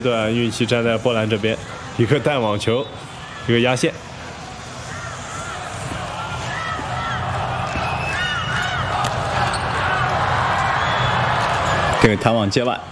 段运气站在波兰这边，一个弹网球，一个压线。 这个弹网接腕。